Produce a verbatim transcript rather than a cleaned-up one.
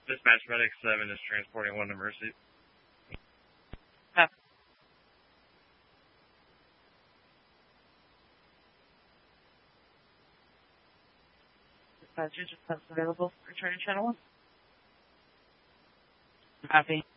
Dispatch Medic seven is transporting one to Mercy. Copy. Dispatch, just available for returning channel one. Copy.